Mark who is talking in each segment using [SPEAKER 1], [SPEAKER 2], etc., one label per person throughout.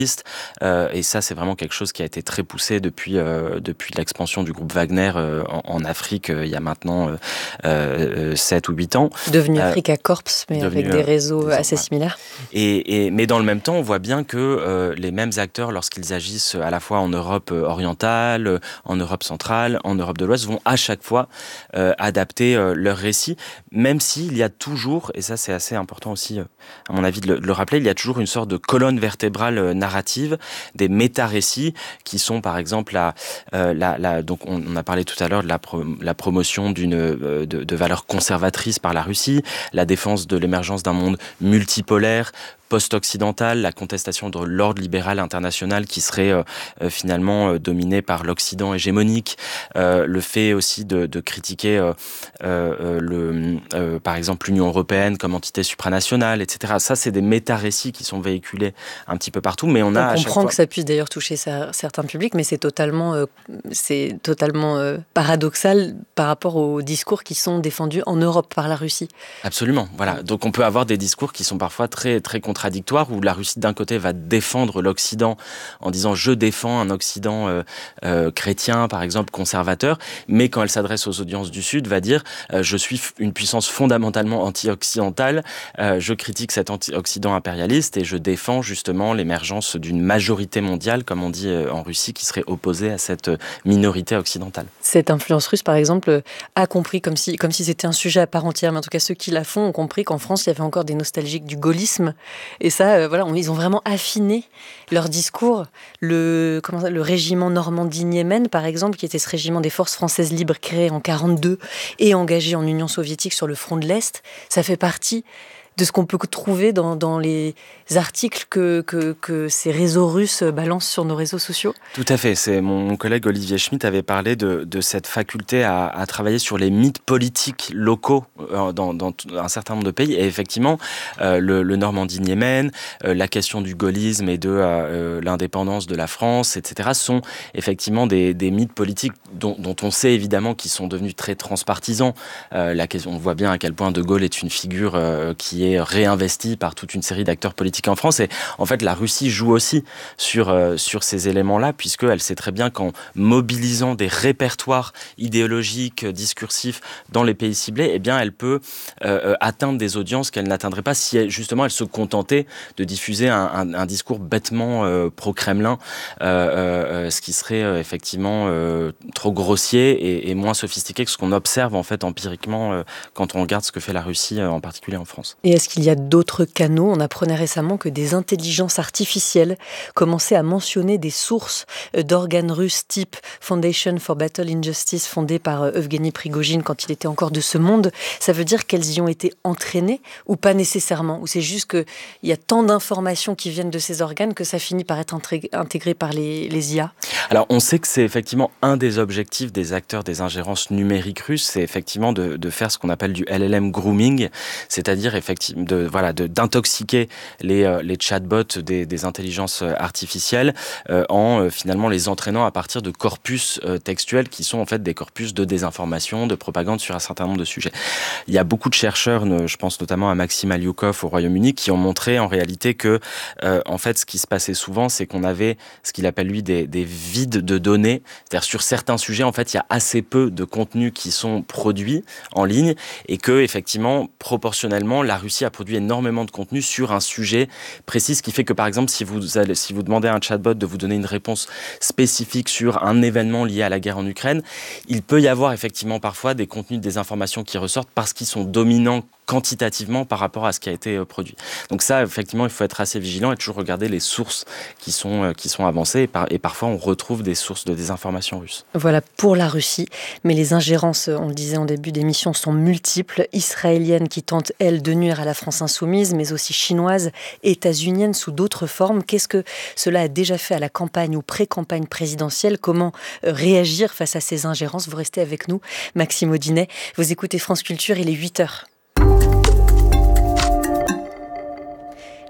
[SPEAKER 1] Et ça, c'est vraiment quelque chose qui a été très poussé depuis l'expansion du groupe Wagner en Afrique il y a maintenant 7 ou 8 ans.
[SPEAKER 2] Devenu Africa Corps, mais avec des réseaux assez similaires.
[SPEAKER 1] Mais dans le même temps, on voit bien que les mêmes acteurs, lorsqu'ils agissent à la fois en Europe orientale, en Europe centrale, en Europe de l'Ouest, vont à chaque fois adapter leur récit, même s'il y a toujours, et ça c'est assez important aussi, à mon avis, de le rappeler, il y a toujours une sorte de colonne vertébrale narrative, des méta-récits qui sont par exemple donc on a parlé tout à l'heure de la promotion de valeurs conservatrices par la Russie, la défense de l'émergence d'un monde multipolaire, post-occidental, la contestation de l'ordre libéral international qui serait finalement dominé par l'Occident hégémonique, le fait aussi de critiquer par exemple l'Union européenne comme entité supranationale, etc. Ça, c'est des méta-récits qui sont véhiculés un petit peu partout, mais on
[SPEAKER 2] comprend que ça puisse d'ailleurs toucher certains publics, mais c'est totalement paradoxal par rapport aux discours qui sont défendus en Europe par la Russie.
[SPEAKER 1] Absolument, voilà. Donc on peut avoir des discours qui sont parfois très, très contradictoires, où la Russie d'un côté va défendre l'Occident en disant je défends un Occident chrétien, par exemple, conservateur, mais quand elle s'adresse aux audiences du Sud, va dire je suis une puissance fondamentalement anti-occidentale, je critique cet Occident impérialiste et je défends justement l'émergence d'une majorité mondiale, comme on dit en Russie, qui serait opposée à cette minorité occidentale.
[SPEAKER 2] Cette influence russe, par exemple, a compris, comme si c'était un sujet à part entière, mais en tout cas ceux qui la font ont compris qu'en France, il y avait encore des nostalgiques du gaullisme. Et ça, ils ont vraiment affiné leur discours. Le régiment Normandie-Niemen, par exemple, qui était ce régiment des forces françaises libres créé en 1942 et engagé en Union soviétique sur le front de l'Est, ça fait partie de ce qu'on peut trouver dans les articles que ces réseaux russes balancent sur nos réseaux sociaux.
[SPEAKER 1] Tout à fait. C'est mon collègue Olivier Schmitt avait parlé de cette faculté à travailler sur les mythes politiques locaux dans un certain nombre de pays. Et effectivement, le Normandie-Niemen, la question du gaullisme et de l'indépendance de la France, etc., sont effectivement des mythes politiques dont on sait évidemment qu'ils sont devenus très transpartisans. On voit bien à quel point De Gaulle est une figure qui est réinvestie par toute une série d'acteurs politiques en France. Et en fait, la Russie joue aussi sur ces éléments-là, puisqu'elle sait très bien qu'en mobilisant des répertoires idéologiques, discursifs dans les pays ciblés, eh bien, elle peut atteindre des audiences qu'elle n'atteindrait pas si justement elle se contentait de diffuser un discours bêtement pro-Kremlin, ce qui serait effectivement trop grossier et moins sophistiqué que ce qu'on observe en fait empiriquement quand on regarde ce que fait la Russie, en particulier en France.
[SPEAKER 2] Et est-ce qu'il y a d'autres canaux ? On apprenait récemment que des intelligences artificielles commençaient à mentionner des sources d'organes russes type Foundation for Battle Injustice, fondée par Evgeny Prigojine quand il était encore de ce monde. Ça veut dire qu'elles y ont été entraînées ou pas nécessairement ? Ou c'est juste qu'il y a tant d'informations qui viennent de ces organes que ça finit par être intégré par les IA ?
[SPEAKER 1] Alors on sait que c'est effectivement un des objectifs des acteurs des ingérences numériques russes, c'est effectivement de faire ce qu'on appelle du LLM grooming, c'est-à-dire effectivement d'intoxiquer les chatbots des intelligences artificielles en finalement les entraînant à partir de corpus textuels qui sont en fait des corpus de désinformation, de propagande sur un certain nombre de sujets. Il y a beaucoup de chercheurs, je pense notamment à Maxime Aliukov au Royaume-Uni, qui ont montré en réalité que en fait ce qui se passait souvent, c'est qu'on avait ce qu'il appelle lui des vides de données, c'est-à-dire sur certains sujets en fait il y a assez peu de contenus qui sont produits en ligne et que effectivement proportionnellement la Russie a produit énormément de contenu sur un sujet précis, ce qui fait que par exemple si vous demandez à un chatbot de vous donner une réponse spécifique sur un événement lié à la guerre en Ukraine, il peut y avoir effectivement parfois des contenus de désinformation qui ressortent parce qu'ils sont dominants quantitativement par rapport à ce qui a été produit. Donc ça, effectivement, il faut être assez vigilant et toujours regarder les sources qui sont avancées et parfois on retrouve des sources de désinformation russes.
[SPEAKER 2] Voilà pour la Russie, mais les ingérences, on le disait en début d'émission, sont multiples, israéliennes qui tentent, elles, de nuire à la France insoumise, mais aussi chinoises, états-uniennes sous d'autres formes. Qu'est-ce que cela a déjà fait à la campagne ou pré-campagne présidentielle ? Comment réagir face à ces ingérences ? Vous restez avec nous, Maxime Audinet. Vous écoutez France Culture, il est 8h.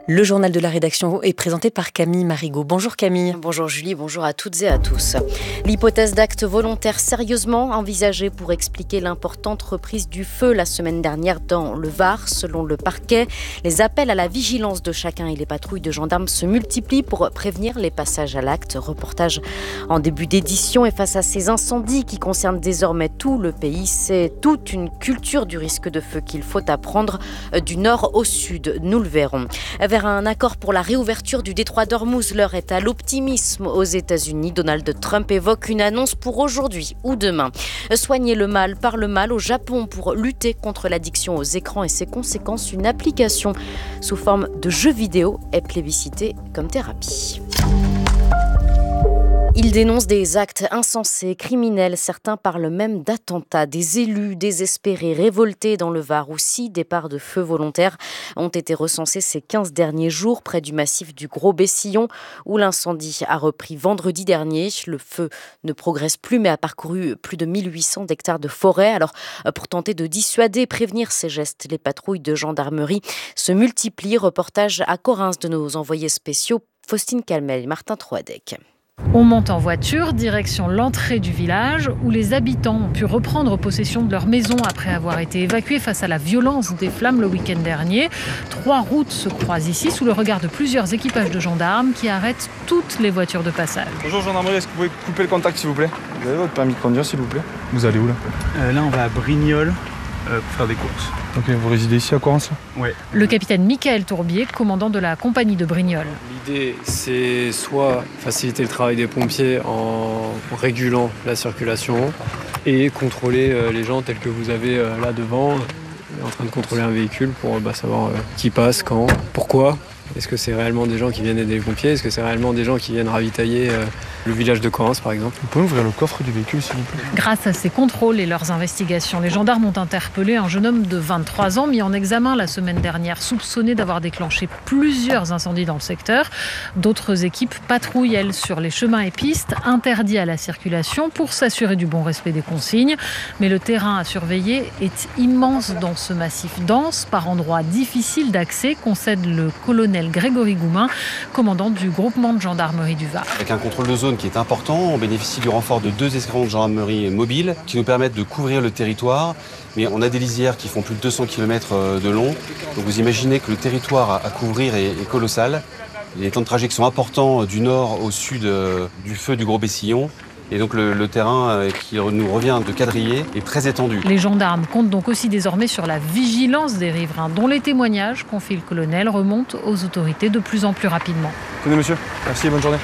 [SPEAKER 2] Le journal de la rédaction est présenté par Camille Marigot. Bonjour Camille.
[SPEAKER 3] Bonjour Julie, bonjour à toutes et à tous. L'hypothèse d'acte volontaire sérieusement envisagée pour expliquer l'importante reprise du feu la semaine dernière dans le Var. Selon le parquet, les appels à la vigilance de chacun et les patrouilles de gendarmes se multiplient pour prévenir les passages à l'acte. Reportage en début d'édition, et face à ces incendies qui concernent désormais tout le pays, c'est toute une culture du risque de feu qu'il faut apprendre du nord au sud. Nous le verrons. Vers un accord pour la réouverture du détroit d'Ormuz, l'heure est à l'optimisme aux États-Unis. Donald Trump évoque une annonce pour aujourd'hui ou demain. Soigner le mal par le mal au Japon pour lutter contre l'addiction aux écrans et ses conséquences. Une application sous forme de jeu vidéo est plébiscitée comme thérapie. Il dénonce des actes insensés, criminels. Certains parlent même d'attentats. Des élus désespérés, révoltés dans le Var, où 6 départs de feu volontaires ont été recensés ces 15 derniers jours près du massif du Gros-Bessillon, où l'incendie a repris vendredi dernier. Le feu ne progresse plus, mais a parcouru plus de 1800 hectares de forêt. Alors, pour tenter de dissuader et prévenir ces gestes, les patrouilles de gendarmerie se multiplient. Reportage à Correns de nos envoyés spéciaux, Faustine Calmel et Martin Troadec.
[SPEAKER 4] On monte en voiture, direction l'entrée du village, où les habitants ont pu reprendre possession de leur maison après avoir été évacués face à la violence des flammes le week-end dernier. 3 routes se croisent ici sous le regard de plusieurs équipages de gendarmes qui arrêtent toutes les voitures de passage.
[SPEAKER 5] Bonjour gendarmerie, est-ce que vous pouvez couper le contact s'il vous plaît? Vous avez votre permis de conduire s'il vous plaît? Vous allez où là?
[SPEAKER 6] Là on va à Brignoles pour faire des courses.
[SPEAKER 5] Ok, vous résidez ici à Correns?
[SPEAKER 6] Ouais.
[SPEAKER 4] Le capitaine Michael Tourbier, commandant de la compagnie de Brignoles.
[SPEAKER 7] L'idée, c'est soit faciliter le travail des pompiers en régulant la circulation et contrôler les gens tels que vous avez là devant, en train de contrôler un véhicule pour savoir qui passe, quand, pourquoi. Est-ce que c'est réellement des gens qui viennent aider les pompiers? Est-ce que c'est réellement des gens qui viennent ravitailler le village de Correns, par exemple?
[SPEAKER 5] Vous pouvez ouvrir le coffre du véhicule s'il vous plaît?
[SPEAKER 4] Grâce à ces contrôles et leurs investigations, les gendarmes ont interpellé un jeune homme de 23 ans mis en examen la semaine dernière, soupçonné d'avoir déclenché plusieurs incendies dans le secteur. D'autres équipes patrouillent, elles, sur les chemins et pistes interdits à la circulation pour s'assurer du bon respect des consignes. Mais le terrain à surveiller est immense dans ce massif dense, par endroits difficiles d'accès, concède le colonel Grégory Goumin, commandant du groupement de gendarmerie du Var.
[SPEAKER 8] Avec un contrôle de zone qui est important, on bénéficie du renfort de 2 escadrons de gendarmerie mobiles qui nous permettent de couvrir le territoire. Mais on a des lisières qui font plus de 200 km de long. Donc vous imaginez que le territoire à couvrir est colossal. Les temps de trajet qui sont importants du nord au sud du feu du Gros-Bessillon. Et donc le terrain qui nous revient de quadriller est très étendu.
[SPEAKER 4] Les gendarmes comptent donc aussi désormais sur la vigilance des riverains, dont les témoignages, confie le colonel, remontent aux autorités de plus en plus rapidement.
[SPEAKER 5] Tenez monsieur, merci et bonne journée.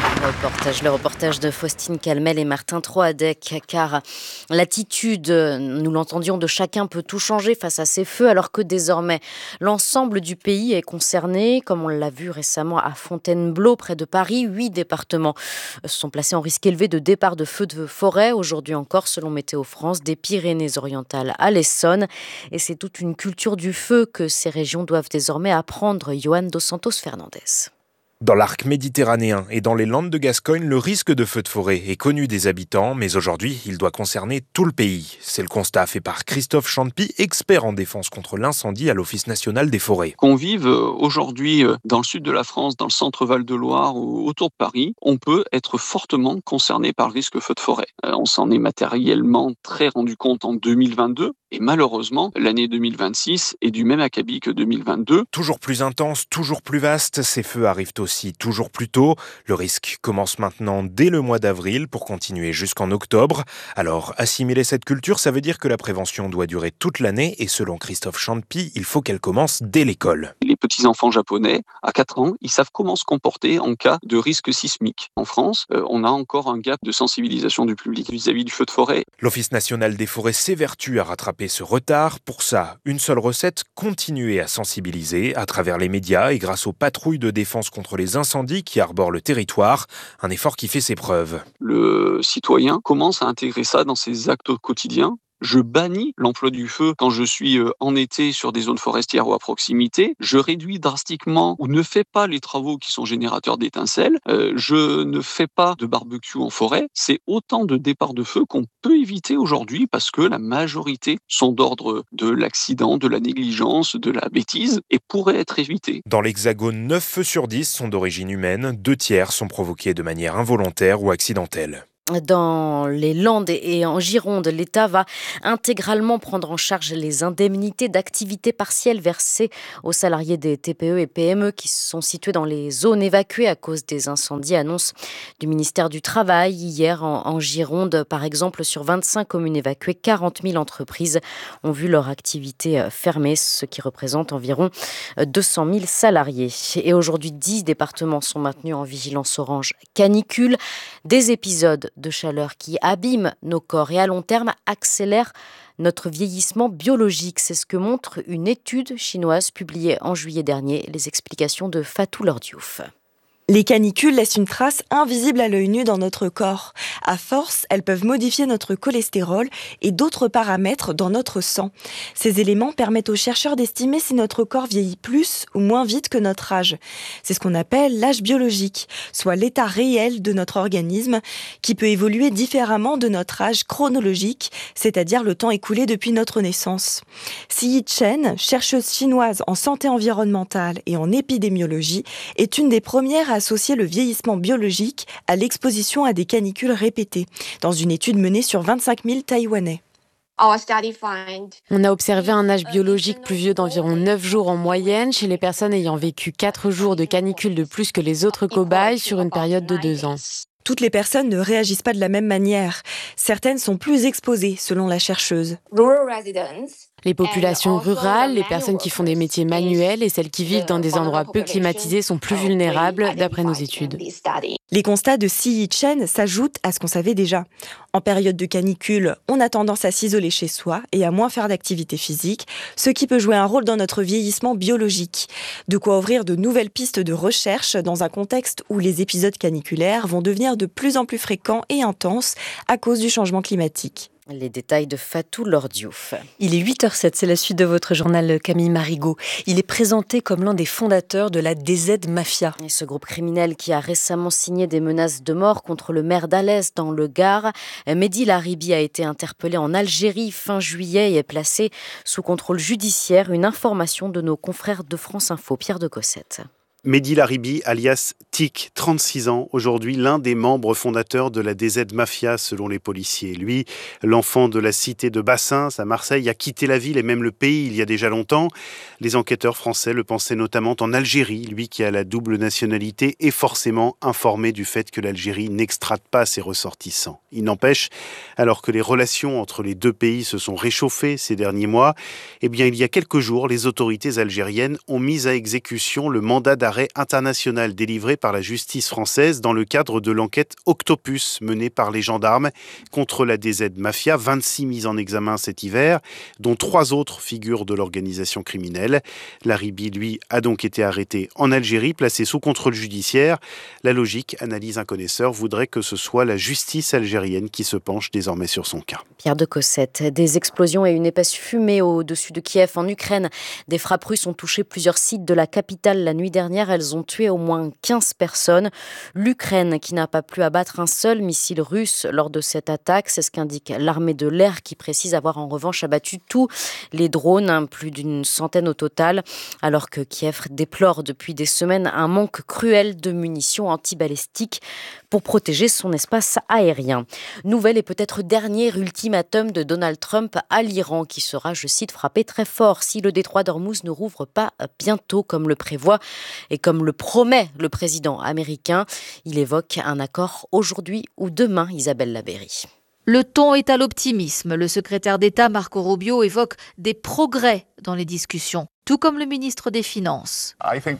[SPEAKER 3] Le reportage de Faustine Calmel et Martin Troadec, car l'attitude, nous l'entendions, de chacun peut tout changer face à ces feux, alors que désormais l'ensemble du pays est concerné, comme on l'a vu récemment à Fontainebleau, près de Paris. 8 départements sont placés en risque élevé de départ de feux de forêt. Aujourd'hui encore, selon Météo France, des Pyrénées-Orientales à l'Essonne. Et c'est toute une culture du feu que ces régions doivent désormais apprendre. Johan Dos Santos Fernandez.
[SPEAKER 9] Dans l'arc méditerranéen et dans les Landes de Gascogne, le risque de feu de forêt est connu des habitants, mais aujourd'hui, il doit concerner tout le pays. C'est le constat fait par Christophe Champy, expert en défense contre l'incendie à l'Office national des forêts.
[SPEAKER 10] Qu'on vive aujourd'hui dans le sud de la France, dans le centre Val-de-Loire ou autour de Paris, on peut être fortement concerné par le risque feu de forêt. On s'en est matériellement très rendu compte en 2022. Et malheureusement, l'année 2026 est du même acabit que 2022.
[SPEAKER 9] Toujours plus intense, toujours plus vaste, ces feux arrivent aussi toujours plus tôt. Le risque commence maintenant dès le mois d'avril pour continuer jusqu'en octobre. Alors, assimiler cette culture, ça veut dire que la prévention doit durer toute l'année et selon Christophe Champy, il faut qu'elle commence dès l'école.
[SPEAKER 10] Les petits-enfants japonais, à 4 ans, ils savent comment se comporter en cas de risque sismique. En France, on a encore un gap de sensibilisation du public vis-à-vis du feu de forêt.
[SPEAKER 9] L'Office national des forêts s'évertue à rattraper ce retard. Pour ça, une seule recette, continuer à sensibiliser à travers les médias et grâce aux patrouilles de défense contre les incendies qui arborent le territoire. Un effort qui fait ses preuves.
[SPEAKER 10] Le citoyen commence à intégrer ça dans ses actes quotidiens. Je bannis l'emploi du feu quand je suis en été sur des zones forestières ou à proximité. Je réduis drastiquement ou ne fais pas les travaux qui sont générateurs d'étincelles. Je ne fais pas de barbecue en forêt. C'est autant de départs de feu qu'on peut éviter aujourd'hui parce que la majorité sont d'ordre de l'accident, de la négligence, de la bêtise et pourraient être évités.
[SPEAKER 9] Dans l'Hexagone, 9 feux sur 10 sont d'origine humaine, 2 tiers sont provoqués de manière involontaire ou accidentelle.
[SPEAKER 3] Dans les Landes et en Gironde, l'État va intégralement prendre en charge les indemnités d'activité partielle versées aux salariés des TPE et PME qui sont situés dans les zones évacuées à cause des incendies. Annonce du ministère du Travail. Hier, en Gironde, par exemple, sur 25 communes évacuées, 40 000 entreprises ont vu leur activité fermée, ce qui représente environ 200 000 salariés. Et aujourd'hui, 10 départements sont maintenus en vigilance orange canicule. Des épisodes de chaleur qui abîment nos corps et à long terme accélèrent notre vieillissement biologique. C'est ce que montre une étude chinoise publiée en juillet dernier. Les explications de Fatou Lordiouf.
[SPEAKER 11] Les canicules laissent une trace invisible à l'œil nu dans notre corps. À force, elles peuvent modifier notre cholestérol et d'autres paramètres dans notre sang. Ces éléments permettent aux chercheurs d'estimer si notre corps vieillit plus ou moins vite que notre âge. C'est ce qu'on appelle l'âge biologique, soit l'état réel de notre organisme qui peut évoluer différemment de notre âge chronologique, c'est-à-dire le temps écoulé depuis notre naissance. Siyi Chen, chercheuse chinoise en santé environnementale et en épidémiologie, est une des premières à associer le vieillissement biologique à l'exposition à des canicules répétées, dans une étude menée sur 25 000 Taïwanais.
[SPEAKER 12] On a observé un âge biologique plus vieux d'environ 9 jours en moyenne chez les personnes ayant vécu 4 jours de canicule de plus que les autres cobayes sur une période de 2 ans.
[SPEAKER 11] Toutes les personnes ne réagissent pas de la même manière. Certaines sont plus exposées, selon la chercheuse.
[SPEAKER 12] Les populations rurales, les personnes qui font des métiers manuels et celles qui vivent dans des endroits peu climatisés sont plus vulnérables, d'après nos études.
[SPEAKER 11] Les constats de Siyi Chen s'ajoutent à ce qu'on savait déjà. En période de canicule, on a tendance à s'isoler chez soi et à moins faire d'activité physique, ce qui peut jouer un rôle dans notre vieillissement biologique. De quoi ouvrir de nouvelles pistes de recherche dans un contexte où les épisodes caniculaires vont devenir de plus en plus fréquents et intenses à cause du changement climatique.
[SPEAKER 3] Les détails de Fatou Lordiouf.
[SPEAKER 2] Il est 8h07, c'est la suite de votre journal Camille Marigot. Il est présenté comme l'un des fondateurs de la DZ Mafia.
[SPEAKER 3] Et ce groupe criminel qui a récemment signé des menaces de mort contre le maire d'Alès dans le Gard. Mehdi Laribi a été interpellé en Algérie fin juillet et est placé sous contrôle judiciaire. Une information de nos confrères de France Info, Pierre de Cossette.
[SPEAKER 13] Mehdi Laribi, alias Tic, 36 ans, aujourd'hui l'un des membres fondateurs de la DZ Mafia selon les policiers. Lui, l'enfant de la cité de Bassins à Marseille, a quitté la ville et même le pays il y a déjà longtemps. Les enquêteurs français le pensaient notamment en Algérie. Lui qui a la double nationalité est forcément informé du fait que l'Algérie n'extrade pas ses ressortissants. Il n'empêche, alors que les relations entre les deux pays se sont réchauffées ces derniers mois, il y a quelques jours, les autorités algériennes ont mis à exécution le mandat d'arrêt international délivré par la justice française dans le cadre de l'enquête Octopus menée par les gendarmes contre la DZ Mafia. 26 mises en examen cet hiver, dont 3 autres figures de l'organisation criminelle. Laribi, lui, a donc été arrêté en Algérie, placé sous contrôle judiciaire. La logique, analyse un connaisseur, voudrait que ce soit la justice algérienne qui se penche désormais sur son cas.
[SPEAKER 3] Pierre de Cossette, des explosions et une épaisse fumée au-dessus de Kiev en Ukraine. Des frappes russes ont touché plusieurs sites de la capitale la nuit dernière. Elles ont tué au moins 15 personnes. L'Ukraine qui n'a pas pu abattre un seul missile russe lors de cette attaque, c'est ce qu'indique l'armée de l'air qui précise avoir en revanche abattu tous les drones, plus d'une centaine au total, alors que Kiev déplore depuis des semaines un manque cruel de munitions antibalistiques pour protéger son espace aérien. Nouvel et peut-être dernier ultimatum de Donald Trump à l'Iran qui sera, je cite, frappé très fort si le détroit d'Ormuz ne rouvre pas bientôt comme le prévoit et comme le promet le président américain. Il évoque un accord aujourd'hui ou demain, Isabelle Labeyrie.
[SPEAKER 14] Le ton est à l'optimisme. Le secrétaire d'État Marco Rubio évoque des progrès dans les discussions, tout comme le ministre des Finances.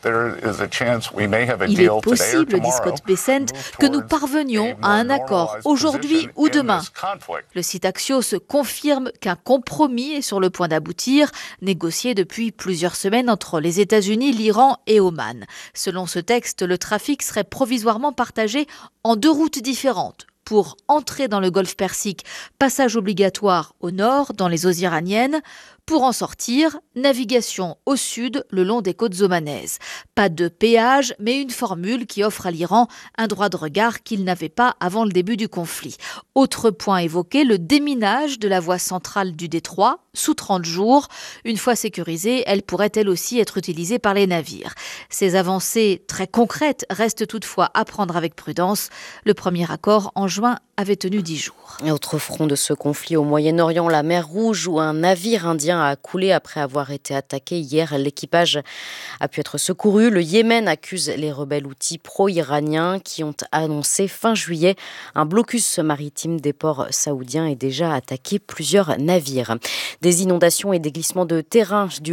[SPEAKER 14] Il est possible, dit Scott Bessent, que nous parvenions à un accord aujourd'hui ou demain. Le site Axios confirme qu'un compromis est sur le point d'aboutir, négocié depuis plusieurs semaines entre les États-Unis, l'Iran et Oman. Selon ce texte, le trafic serait provisoirement partagé en 2 routes différentes. pour entrer dans le golfe Persique, passage obligatoire au nord, dans les eaux iraniennes. Pour en sortir, navigation au sud, le long des côtes omanaises. Pas de péage, mais une formule qui offre à l'Iran un droit de regard qu'il n'avait pas avant le début du conflit. Autre point évoqué, le déminage de la voie centrale du détroit, sous 30 jours. Une fois sécurisée, elle pourrait elle aussi être utilisée par les navires. Ces avancées très concrètes restent toutefois à prendre avec prudence. Le premier accord en juin avait tenu 10 jours.
[SPEAKER 3] Et autre front de ce conflit au Moyen-Orient, la mer Rouge, où un navire indien a coulé après avoir été attaqué hier. L'équipage a pu être secouru. Le Yémen accuse les rebelles houthis pro-iraniens qui ont annoncé fin juillet un blocus maritime des ports saoudiens et déjà attaqué plusieurs navires. Des inondations et des glissements de terrain